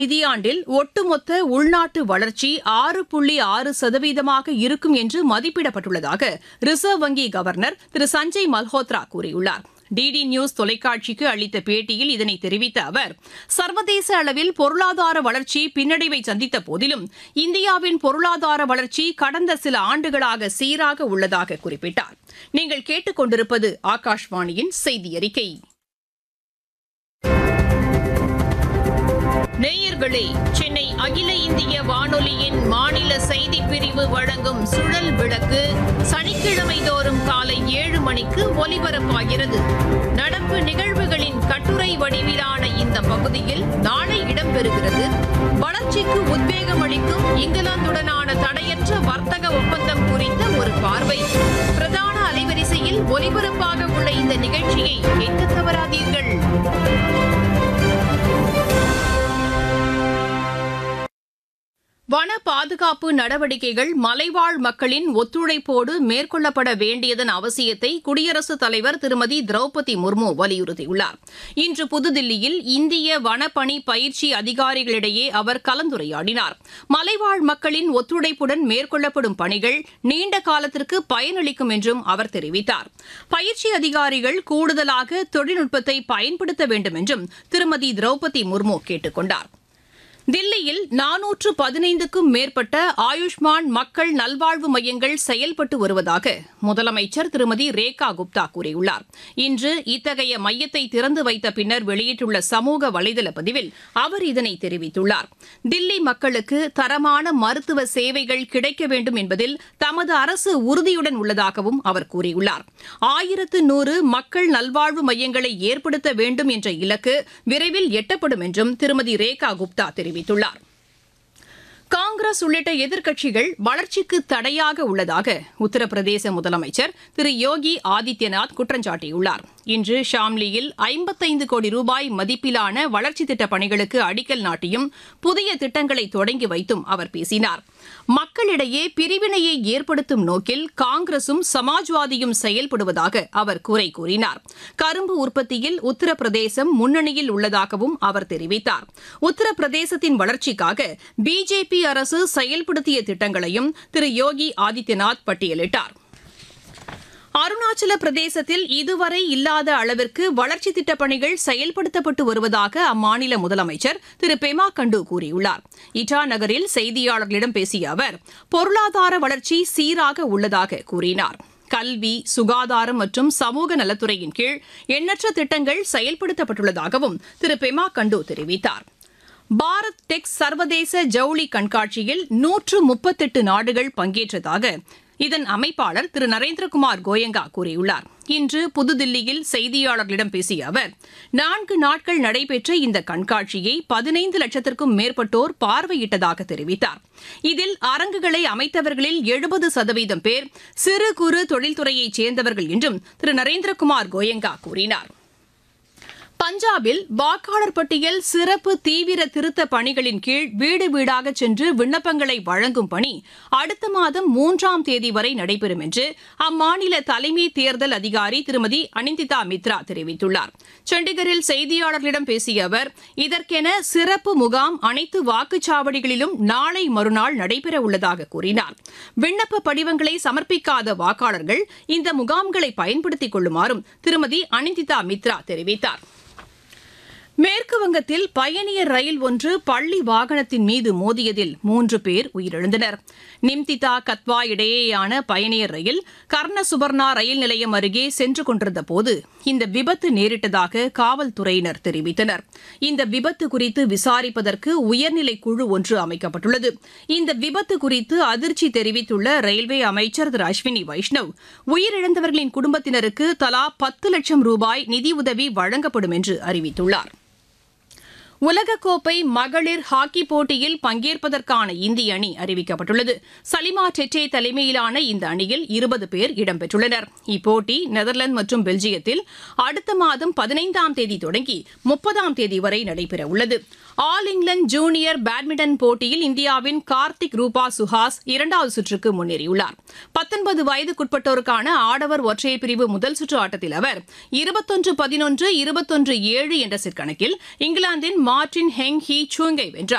நிதியாண்டில் ஒட்டுமொத்த உள்நாட்டு வளர்ச்சி 6.6% இருக்கும் என்று மதிப்பிடப்பட்டுள்ளதாக ரிசர்வ் வங்கி கவர்னர் திரு சஞ்சய் மல்ஹோத்ரா கூறியுள்ளார். டிடி நியூஸ் தொலைக்காட்சிக்கு அளித்த பேட்டியில் இதனை தெரிவித்த அவர், சர்வதேச அளவில் பொருளாதார வளர்ச்சி பின்னடைவை சந்தித்த போதிலும் இந்தியாவின் பொருளாதார வளர்ச்சி கடந்த சில ஆண்டுகளாக சீராக உள்ளதாக குறிப்பிட்டார். நீங்கள் கேட்டுக்கொண்டிருப்பது ஆகாஷ்வாணியின் செய்தி அறிக்கை. நேயர்களே, சென்னை அகில இந்திய வானொலியின் மாநில செய்திப் பிரிவு வழங்கும் சுழல் விளக்கு சனிக்கிழமை தோறும் காலை 7 மணிக்கு ஒலிபரப்பாகிறது. நடப்பு நிகழ்வுகளின் கட்டுரை வடிவிலான இந்த பகுதியில் நாளை இடம்பெறுகிறது. வளர்ச்சிக்கு உத்வேகம் அளிக்கும் இங்கிலாந்துடனான தடையற்ற வர்த்தக ஒப்பந்தம் குறித்த ஒரு பார்வை. பிரதான அலைவரிசையில் ஒலிபரப்பாக உள்ள இந்த நிகழ்ச்சியை கேட்க தவறாதீர்கள். வன பாதுகாப்பு நடவடிக்கைகள் மலைவாழ் மக்களின் ஒத்துழைப்போடு மேற்கொள்ளப்பட வேண்டியதன் அவசியத்தை குடியரசுத் தலைவர் திருமதி திரௌபதி முர்மு வலியுறுத்தியுள்ளார். இன்று புதுதில்லியில் இந்திய வனப்பணி பயிற்சி அதிகாரிகளிடையே அவர் கலந்துரையாடினார். மலைவாழ் மக்களின் ஒத்துழைப்புடன் மேற்கொள்ளப்படும் பணிகள் நீண்ட காலத்திற்கு பயனளிக்கும் என்றும் அவர் தெரிவித்தார். பயிற்சி அதிகாரிகள் கூடுதலாக தொழில்நுட்பத்தை பயன்படுத்த வேண்டும் என்றும் திருமதி திரௌபதி முர்மு கேட்டுக் கொண்டார். தில்லியில் 415க்கும் மேற்பட்ட ஆயுஷ்மான் மக்கள் நல்வாழ்வு மையங்கள் செயல்பட்டு வருவதாக முதலமைச்சர் திருமதி ரேகா குப்தா கூறியுள்ளார். இன்று இத்தகைய மையத்தை திறந்து வைத்த பின்னர் வெளியிட்டுள்ள சமூக வலைதள பதிவில் அவர் இதனை தெரிவித்துள்ளார். தில்லி மக்களுக்கு தரமான மருத்துவ சேவைகள் கிடைக்க வேண்டும் என்பதில் தமது அரசு உறுதியுடன் உள்ளதாகவும் அவர் கூறியுள்ளார். 1100 மக்கள் நல்வாழ்வு மையங்களை ஏற்படுத்த வேண்டும் என்ற இலக்கு விரைவில் எட்டப்படும் என்றும் திருமதி ரேகா குப்தா தெரிவித்துள்ளார். காங்கிரஸ் உள்ளிட்ட எதிர்க்கட்சிகள் வளர்ச்சிக்கு தடையாக உள்ளதாக உத்தரப்பிரதேச முதலமைச்சர் திரு யோகி ஆதித்யநாத் குற்றம் சாட்டியுள்ளார். இன்று ஷாம்லியில் 55 கோடி ரூபாய் மதிப்பிலான வளர்ச்சித் திட்டப் பணிகளுக்கு அடிக்கல் நாட்டியும் புதிய திட்டங்களை தொடங்கி வைத்தும் அவர் பேசினார். மக்களிடையே பிரிவினையை ஏற்படுத்தும் நோக்கில் காங்கிரசும் சமாஜ்வாதியும் செயல்படுவதாக அவர் குறை கூறினார். கரும்பு உற்பத்தியில் உத்தரப்பிரதேசம் முன்னணியில் உள்ளதாகவும் அவர் தெரிவித்தார். உத்தரப்பிரதேசத்தின் வளர்ச்சிக்காக பிஜேபி அரசு செயல்படுத்திய திட்டங்களையும் திரு யோகி ஆதித்யநாத் பட்டியலிட்டார். அருணாச்சல பிரதேசத்தில் இதுவரை இல்லாத அளவிற்கு வளர்ச்சித் திட்டப் பணிகள் செயல்படுத்தப்பட்டு வருவதாக அம்மாநில முதலமைச்சர் திரு பெமா கண்டு கூறியுள்ளார். இட்டா நகரில் செய்தியாளர்களிடம் பேசிய அவர், பொருளாதார வளர்ச்சி சீராக உள்ளதாக கூறினார். கல்வி, சுகாதாரம் மற்றும் சமூக நலத்துறையின் கீழ் எண்ணற்ற திட்டங்கள் செயல்படுத்தப்பட்டுள்ளதாகவும் திரு பெமா கண்டு தெரிவித்தார். பாரத் டெக்ஸ் சர்வதேச ஜவுளி கண்காட்சியில் 138 நாடுகள் பங்கேற்றதாக இதன் அமைப்பாளர் திரு நரேந்திரகுமார் கோயங்கா கூறியுள்ளார். இன்று புதுதில்லியில் செய்தியாளர்களிடம் பேசிய அவர், 4 நாட்கள் நடைபெற்ற இந்த கண்காட்சியை 15 லட்சத்திற்கும் மேற்பட்டோர் பார்வையிட்டதாக தெரிவித்தார். இதில் அரங்குகளை அமைத்தவர்களில் 70% பேர் சிறு குறு தொழில்துறையைச் சேர்ந்தவர்கள் என்றும் திரு நரேந்திரகுமார் கோயங்கா கூறினார். பஞ்சாபில் வாக்காளர் பட்டியல் சிறப்பு தீவிர திருத்த பணிகளின் கீழ் வீடு வீடாக சென்று விண்ணப்பங்களை வழங்கும் பணி அடுத்த மாதம் 3ஆம் தேதி வரை நடைபெறும் என்று அம்மாநில தலைமை தேர்தல் அதிகாரி திருமதி அனிந்திதா மித்ரா தெரிவித்துள்ளார். சண்டிகரில் செய்தியாளர்களிடம் பேசிய அவர், இதற்கென சிறப்பு முகாம் அனைத்து வாக்குச்சாவடிகளிலும் நாளை மறுநாள் நடைபெற உள்ளதாக கூறினார். விண்ணப்ப படிவங்களை சமர்ப்பிக்காத வாக்காளர்கள் இந்த முகாம்களை பயன்படுத்திக் கொள்ளுமாறும் திருமதி அனிந்திதா மித்ரா தெரிவித்தார். மேற்குவங்கத்தில் பயணியர் ரயில் ஒன்று பள்ளி வாகனத்தின் மீது மோதியதில் 3 பேர் உயிரிழந்தனர். நிம்திதா கத்வா இடையேயான பயணியர் ரயில் கர்ணசுபர்ணா ரயில் நிலையம் அருகே சென்று கொண்டிருந்த போது இந்த விபத்து நேரிட்டதாக காவல்துறையினர் தெரிவித்தனர். இந்த விபத்து குறித்து விசாரிப்பதற்கு உயர்நிலை குழு ஒன்று அமைக்கப்பட்டுள்ளது. இந்த விபத்து குறித்து அதிர்ச்சி தெரிவித்துள்ள ரயில்வே அமைச்சர் திரு அஸ்வினி வைஷ்ணவ், உயிரிழந்தவர்களின் குடும்பத்தினருக்கு தலா 10 லட்சம் ரூபாய் நிதியுதவி வழங்கப்படும் என்று அறிவித்துள்ளார். உலகக்கோப்பை மகளிர் ஹாக்கி போட்டியில் பங்கேற்பதற்கான இந்திய அணி அறிவிக்கப்பட்டுள்ளது. சலிமா டெட்டே தலைமையிலான இந்த அணியில் 20 பேர் இடம்பெற்றுள்ளனர். இப்போட்டி நெதர்லாந்து மற்றும் பெல்ஜியத்தில் அடுத்த மாதம் 15ஆம் தேதி தொடங்கி 30ஆம் தேதி வரை நடைபெறவுள்ளது. ஆல் இங்கிலாந்து ஜூனியர் பேட்மிண்டன் போட்டியில் இந்தியாவின் கார்த்திக் ரூபா சுஹாஸ் இரண்டாவது சுற்றுக்கு முன்னேறியுள்ளார். 19 வயதுக்குட்பட்டோருக்கான ஆடவர் ஒற்றையர் பிரிவு முதல் சுற்று ஆட்டத்தில் அவர் 21-11, 21-7 என்ற செட் கணக்கில் இங்கிலாந்தின் மார்டின் ஹெங் ஹீ சூங்கை வென்றார்.